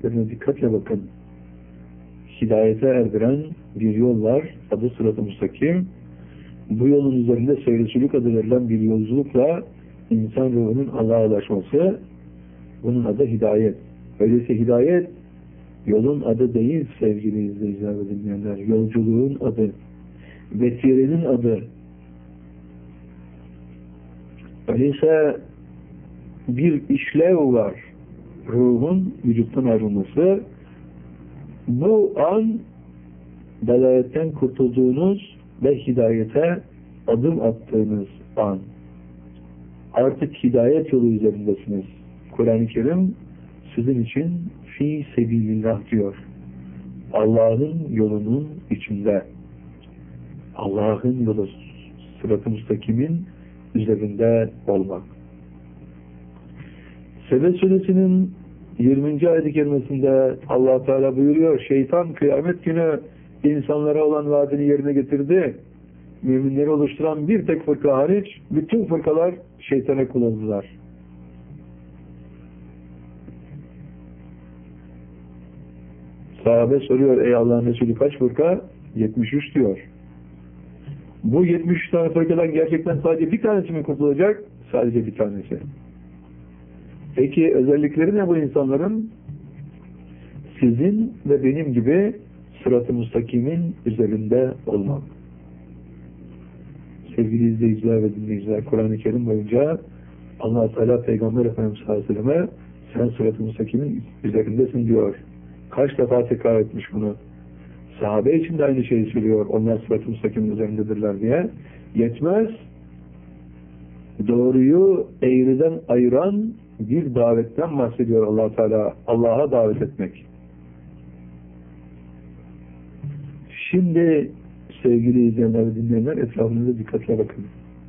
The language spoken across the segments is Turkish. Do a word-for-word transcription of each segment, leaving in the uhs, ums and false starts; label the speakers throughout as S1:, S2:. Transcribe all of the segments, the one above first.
S1: ayetlerine dikkatle bakın. Hidayete erdiren bir yol var. Adı Sırat-ı Müstakim. Bu yolun üzerinde seyircilik adı verilen bir yolculukla insan ruhunun Allah'a ulaşması, bunun adı hidayet. Öyleyse hidayet yolun adı değil sevgili izleyiciler ve dinleyenler. Yolculuğun adı. Vesilenin adı. Öyleyse bir işlev var. Ruhun vücuttan ayrılması. Bu an dalaletten kurtulduğunuz ve hidayete adım attığınız an. Artık hidayet yolu üzerindesiniz. Kur'an-ı Kerim sizin için fi sebilillah diyor. Allah'ın yolunun içinde. Allah'ın yolu, sırat-ı müstakimin üzerinde olmak. Sebe Suresi'nin yirminci ayet-i kerimesinde Allah Teala buyuruyor, şeytan kıyamet günü insanlara olan vaadini yerine getirdi. Müminleri oluşturan bir tek fırka hariç bütün fırkalar şeytana kul oldular. Sahabe soruyor, ey Allah'ın Resulü kaç fırka? yetmiş üç diyor. Bu yetmiş üç tane fırkadan gerçekten sadece bir tanesi mi kurtulacak? Sadece bir tanesi. Peki özellikleri ne bu insanların? Sizin ve benim gibi sırat-ı müstakimin üzerinde olmak. Sevgili izleyiciler ve dinleyiciler, Kur'an-ı Kerim boyunca Allah Teala Peygamber Efendimiz sallallahu aleyhi ve selleme sen sırat-ı müstakimin üzerindesin diyor. Kaç defa tekrar etmiş bunu. Sahabe için de aynı şeyi söylüyor. Onlar sırat-ı müstakimin üzerindedirler diye. Yetmez. Doğruyu eğriden ayıran bir davetten bahsediyor Allah Teala. Allah'a davet etmek. Şimdi sevgili izleyenler ve dinleyenler etrafınıza dikkatle bakın.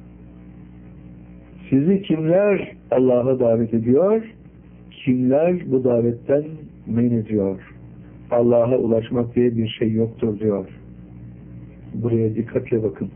S1: Sizi kimler Allah'a davet ediyor? Kimler bu davetten men ediyor? Allah'a ulaşmak diye bir şey yoktur diyor. Buraya dikkatle bakın.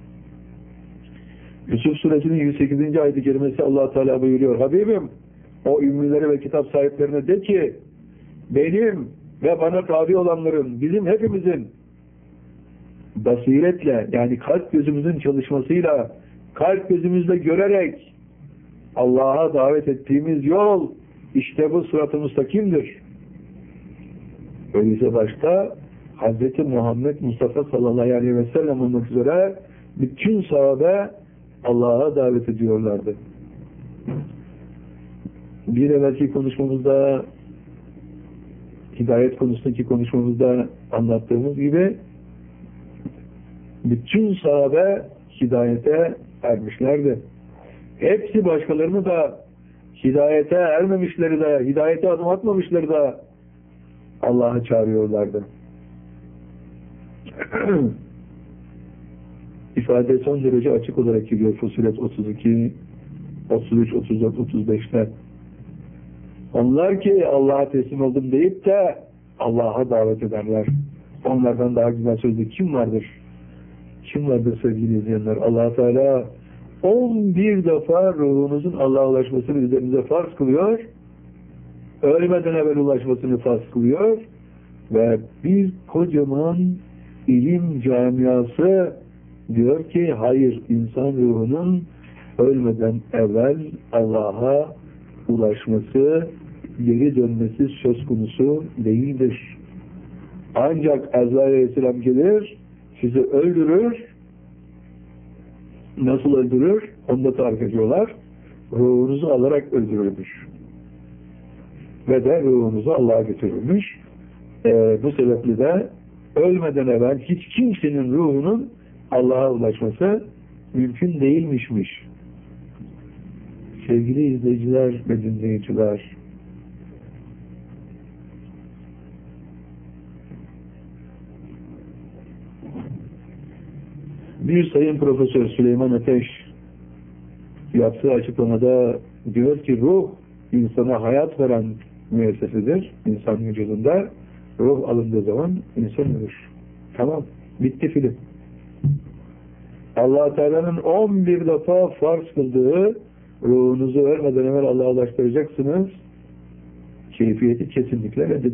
S1: Yusuf Suresinin yüz sekizinci ayet-i kerimesi Allah Teala buyuruyor. Habibim, o ümmilere ve kitap sahiplerine de ki benim ve bana tabi olanların, bizim hepimizin basiretle, yani kalp gözümüzün çalışmasıyla, kalp gözümüzle görerek Allah'a davet ettiğimiz yol işte bu sırat-ı müstakimdir. Öyleyse başta Hazreti Muhammed Mustafa sallallahu aleyhi ve sellem olmak üzere bütün sahabe Allah'a davet ediyorlardı. Bir evvelki konuşmamızda, hidayet konusundaki konuşmamızda anlattığımız gibi bütün sahabe hidayete ermişlerdi. Hepsi başkalarını da hidayete ermemişleri de, hidayete adım atmamışları da Allah'a çağırıyorlardı. İfade son derece açık olarak geliyor Fussilet otuz iki, otuz üç, otuz dört, otuz beşte. Onlar ki Allah'a teslim oldum deyip de Allah'a davet ederler. Onlardan daha güzel sözlü kim vardır? Kim vardır sevgili izleyenler? Allah Teala on bir defa ruhunuzun Allah'a ulaşmasını üzerinize farz kılıyor. Ölmeden evvel ulaşmasını farz kılıyor. Ve bir kocaman ilim camiası diyor ki hayır, insan ruhunun ölmeden evvel Allah'a ulaşması, geri dönmesi söz konusu değildir. Ancak Azrail Aleyhisselam gelir, sizi öldürür. Nasıl öldürür? Onu da tarif ediyorlar. Ruhunuzu alarak öldürülmüş. Ve de ruhunuzu Allah'a götürülmüş. Ee, bu sebeple de ölmeden evvel hiç kimsenin ruhunun Allah'a ulaşması mümkün değilmişmiş. Sevgili izleyiciler ve dinleyiciler, bir sayın Profesör Süleyman Ateş yaptığı açıklamada diyor ki ruh insana hayat veren müessesedir. İnsan vücudunda ruh alındığı zaman insan ölür. Tamam. Bitti film. Allah Teala'nın on bir defa farz kıldığı ruhunuzu ölmeden evvel Allah'a ulaştıracaksınız. Keyfiyeti kesinlikle reddedilir.